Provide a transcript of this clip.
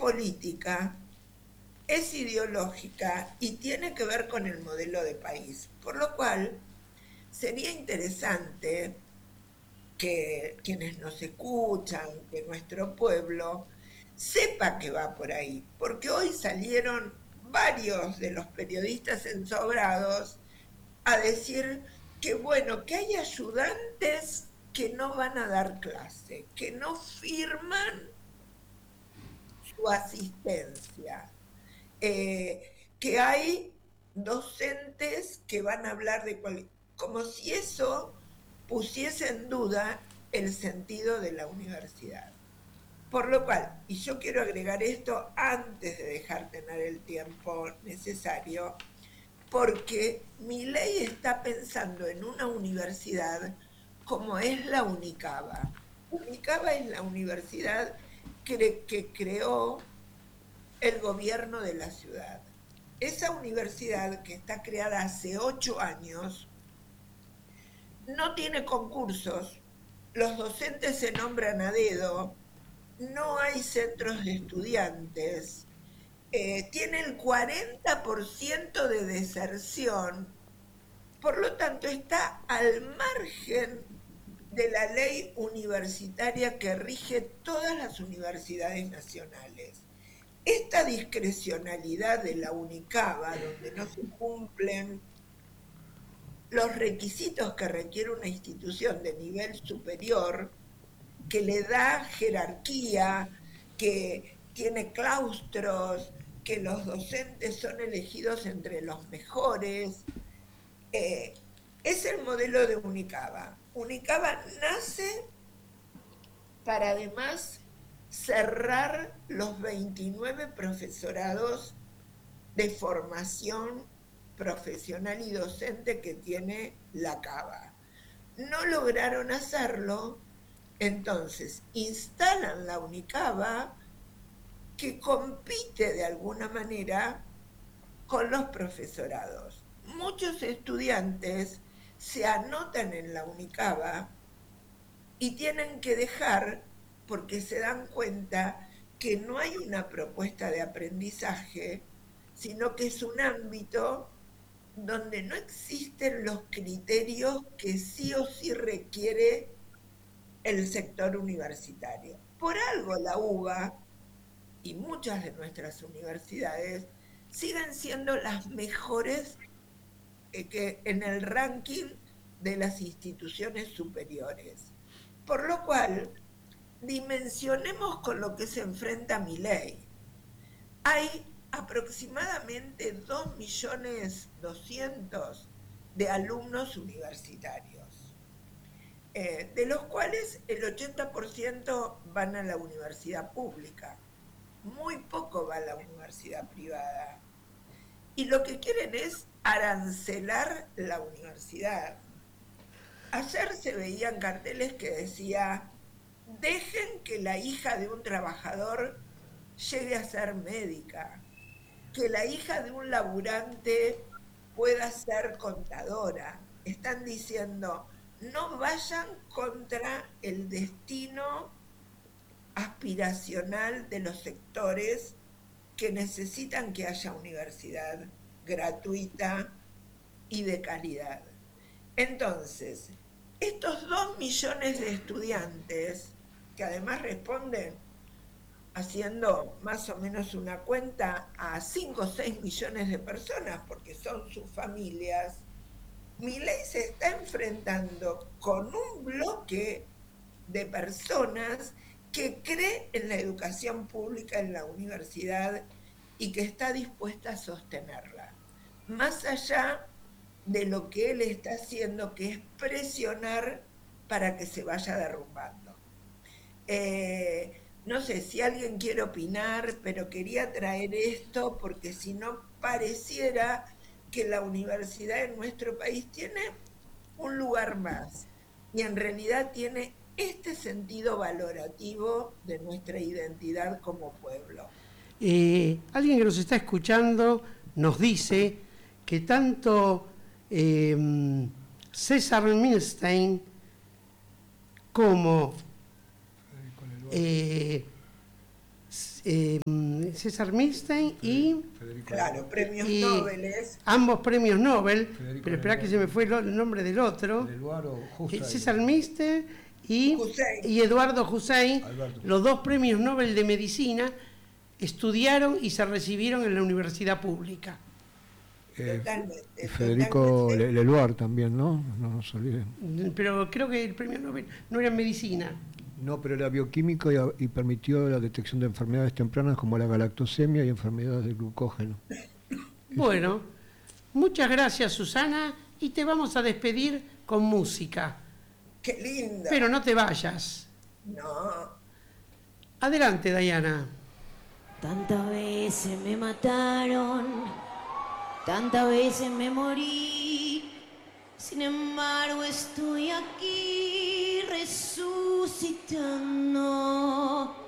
política, es ideológica y tiene que ver con el modelo de país. Por lo cual, sería interesante que quienes nos escuchan, que nuestro pueblo, sepa que va por ahí, porque hoy salieron varios de los periodistas ensobrados a decir que bueno, que hay ayudantes que no van a dar clase, que no firman su asistencia, que hay docentes que van a hablar de como si eso pusiese en duda el sentido de la universidad. Por lo cual, y yo quiero agregar esto antes de dejar tener el tiempo necesario, porque mi ley está pensando en una universidad como es la UNICABA. UNICABA es la universidad que creó el gobierno de la ciudad. Esa universidad, que está creada hace 8 años, no tiene concursos, los docentes se nombran a dedo, no hay centros de estudiantes, tiene el 40% de deserción, por lo tanto está al margen de la ley universitaria que rige todas las universidades nacionales. Esta discrecionalidad de la UNICABA, donde no se cumplen los requisitos que requiere una institución de nivel superior, que le da jerarquía, que tiene claustros, que los docentes son elegidos entre los mejores, eh, es el modelo de UNICABA. UNICABA nace para además cerrar los 29 profesorados de formación profesional y docente que tiene la CABA. No lograron hacerlo, entonces instalan la UNICABA, que compite de alguna manera con los profesorados. Muchos estudiantes se anotan en la UNICABA y tienen que dejar porque se dan cuenta que no hay una propuesta de aprendizaje, sino que es un ámbito donde no existen los criterios que sí o sí requiere el sector universitario. Por algo la UBA y muchas de nuestras universidades siguen siendo las mejores que en el ranking de las instituciones superiores. Por lo cual, dimensionemos con lo que se enfrenta mi ley. Hay aproximadamente 2.200.000 de alumnos universitarios, de los cuales el 80% van a la universidad pública, muy poco va a la universidad privada. Y lo que quieren es arancelar la universidad. Ayer se veían carteles que decía: dejen que la hija de un trabajador llegue a ser médica, que la hija de un laburante pueda ser contadora. Están diciendo: no vayan contra el destino aspiracional de los sectores que necesitan que haya universidad gratuita y de calidad. Entonces, estos 2 millones de estudiantes, que además responden, haciendo más o menos una cuenta, a 5 o 6 millones de personas, porque son sus familias, Milei se está enfrentando con un bloque de personas que cree en la educación pública, en la universidad, y que está dispuesta a sostenerla. Más allá de lo que él está haciendo, que es presionar para que se vaya derrumbando. No sé si alguien quiere opinar, pero quería traer esto porque si no pareciera que la universidad en nuestro país tiene un lugar más y en realidad tiene este sentido valorativo de nuestra identidad como pueblo. Alguien que nos está escuchando nos dice que tanto César Milstein como César Milstein y... Claro, premios y Nobel. ambos premios Nobel, Federico pero esperá que se me fue el nombre del otro. Eduardo Hussein. César Milstein y Hussein. Eduardo Hussein, Alberto. los dos premios Nobel de Medicina, estudiaron y se recibieron en la universidad pública. Totalmente. Federico totalmente. Leluar también, ¿no? No nos olvidemos. Pero creo que el premio Nobel no era en medicina. No, pero era bioquímico y permitió la detección de enfermedades tempranas como la galactosemia y enfermedades del glucógeno. Bueno, muchas gracias, Susana, y te vamos a despedir con música. Qué lindo. Pero no te vayas. No. Adelante, Dayana. Tantas veces me mataron, tantas veces me morí, sin embargo estoy aquí resucitando.